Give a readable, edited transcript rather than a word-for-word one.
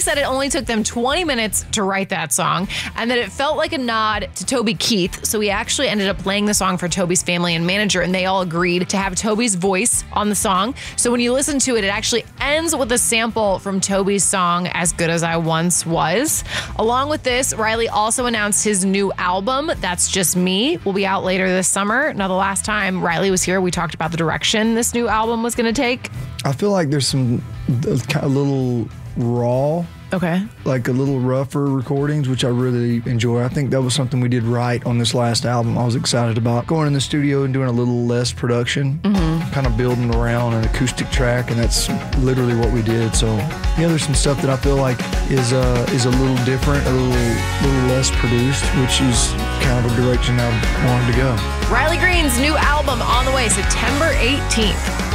said it only took them 20 minutes to write that song and that it felt like a nod to Toby Keith. So he actually ended up playing the song for Toby's family and manager, and they all agreed to have Toby's voice on the song. So when you listen to it, it actually ends with a sample from Toby's song, As Good As I Once Was. Along with this, Riley also announced his new album, That's Just Me, will be out later this summer. Now, the last time Riley was here, we talked about the direction this new album was going to take. I feel like there's some kind of little raw, like a little rougher recordings, which I really enjoy. I think that was something we did right on this last album. I was excited about going in the studio and doing a little less production, kind of building around an acoustic track, and that's literally what we did. So yeah, there's some stuff that I feel like is a little different, a little less produced, which is kind of a direction I wanted to go. Riley Green's new album on the way, September 18th.